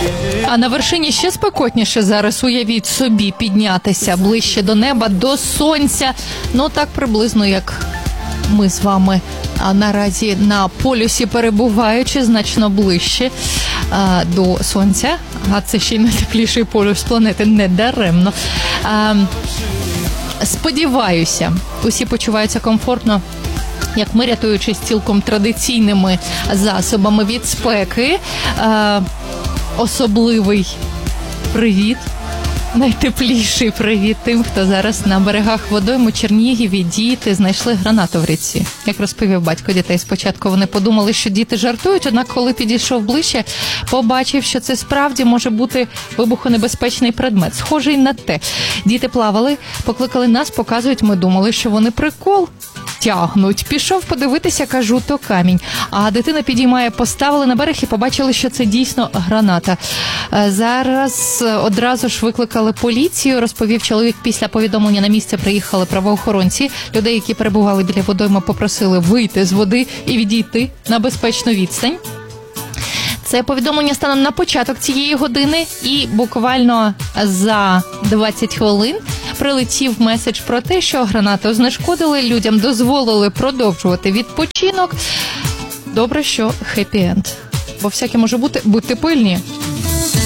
А на вершині ще спекотніше зараз, уявіть собі, піднятися ближче до неба, до сонця. Ну так приблизно, як ми з вами наразі на полюсі перебуваючи, значно ближче до сонця. А це ще й найтепліший полюс планети, не даремно. Сподіваюся, усі почуваються комфортно, як ми, рятуючись цілком традиційними засобами від спеки. Особливий привіт, найтепліший привіт тим, хто зараз на берегах водойм у Чернігові. Діти знайшли гранату в річці. Як розповів батько дітей, спочатку вони подумали, що діти жартують, однак коли підійшов ближче, побачив, що це справді може бути вибухонебезпечний предмет. Схожий на те. Діти плавали, покликали нас, показують, ми думали, що вони прикол тягнуть. Пішов подивитися, кажу, то камінь. А дитина підіймає, поставили на берег і побачили, що це дійсно граната. Зараз одразу ж викликали поліцію, розповів чоловік. Після повідомлення на місце приїхали правоохоронці. Людей, які перебували біля водойми, попросили вийти з води і відійти на безпечну відстань. Це повідомлення станом на початок цієї години, і буквально за 20 хвилин прилетів меседж про те, що гранату знешкодили, людям дозволили продовжувати відпочинок. Добре, що хеппі-енд. Бо всяке може бути. Будьте пильні.